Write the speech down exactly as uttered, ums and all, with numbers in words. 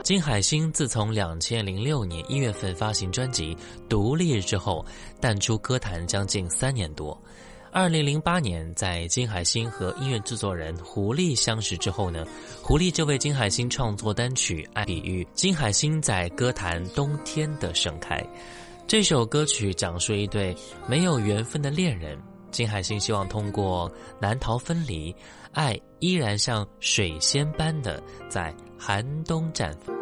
金海心自从两千零六年一月份发行专辑《独立日》之后，淡出歌坛将近三年多。二零零八年，在金海心和音乐制作人胡莉相识之后呢，胡莉就为金海心创作单曲《爱比喻》，金海心在歌坛冬天的盛开。这首歌曲讲述一对没有缘分的恋人，金海心希望通过难逃分离，爱依然像水仙般的在寒冬绽放。